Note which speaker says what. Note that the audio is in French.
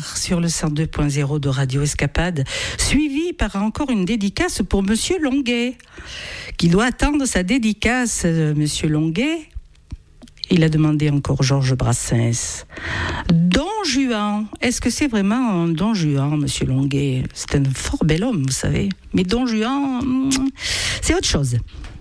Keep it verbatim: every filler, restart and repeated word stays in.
Speaker 1: soir sur le cent deux point zéro de Radio Escapade, suivi par encore une dédicace pour Monsieur Longuet, qui doit attendre sa dédicace, euh, Monsieur Longuet. Il a demandé encore Georges Brassens. Don Juan, est-ce que c'est vraiment un Don Juan, Monsieur Longuet ? C'est un fort bel homme, vous savez. Mais Don Juan, c'est autre chose.